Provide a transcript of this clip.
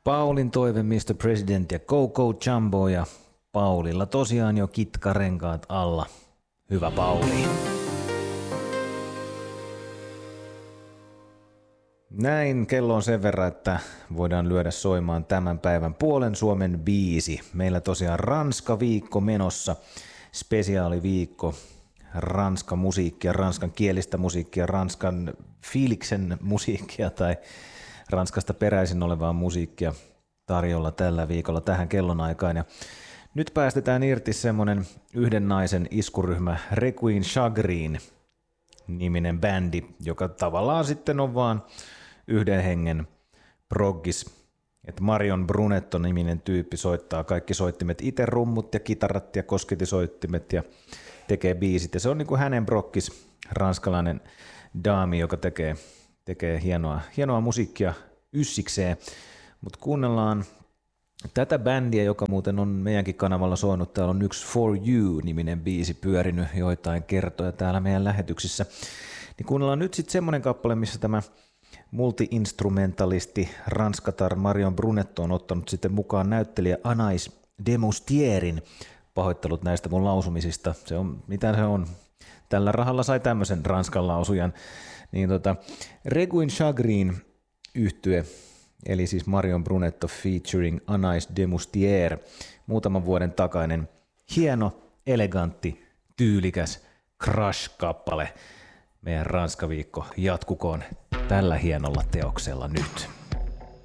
Paulin toive Mr. President ja Coco Jumbo ja Paulilla tosiaan jo kitkarenkaat alla. Hyvä Pauli. Näin kello on sen verran, että voidaan lyödä soimaan tämän päivän puolen Suomen biisi. Meillä tosiaan Ranska-viikko menossa, spesiaaliviikko, Ranskan musiikkia, ranskan kielistä musiikkia, Ranskan fiiliksen musiikkia tai Ranskasta peräisin olevaa musiikkia tarjolla tällä viikolla tähän kellonaikaan. Ja nyt päästetään irti semmonen yhden naisen iskuryhmä Requiem Chagrin niminen bändi, joka tavallaan sitten on vaan yhden hengen proggis. Että Marion Brunetto niminen tyyppi soittaa kaikki soittimet itse, rummut ja kitarat ja kosketisoittimet ja tekee biisit. Ja se on niin kuin hänen proggis, ranskalainen daami, joka tekee hienoa musiikkia yssikseen. Mutta kuunnellaan tätä bändiä, joka muuten on meidänkin kanavalla soinut. Täällä on yksi For You-niminen biisi pyörinyt joitain kertoja täällä meidän lähetyksissä. Niin kuunnellaan nyt sitten semmoinen kappale, missä tämä multi-instrumentalisti ranskatar Marion Brunetto on ottanut sitten mukaan näyttelijä Anais Demustierin. Pahoittelut näistä mun lausumisista. Se on, mitä se on? Tällä rahalla sai tämmöisen ranskan lausujan. Niin Requiem Chagrin yhtye, eli siis Marion Brunetto featuring Anais Demustier, muutaman vuoden takainen hieno, elegantti, tyylikäs crush-kappale. Meidän Ranska-viikko jatkukoon tällä hienolla teoksella nyt.